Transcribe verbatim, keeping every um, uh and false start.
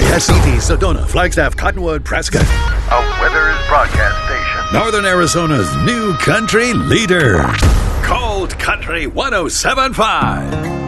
Casitas, Sedona, Flagstaff, Cottonwood, Prescott. A Withers broadcast station. Northern Arizona's new country leader. Cold Country one oh seven point five.